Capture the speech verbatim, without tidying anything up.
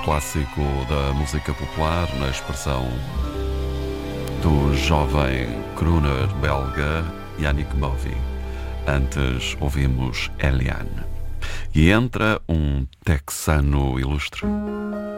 clássico da música popular na expressão do jovem crooner belga Yannick Bovy. Antes ouvimos Eliane. E entra um texano ilustre.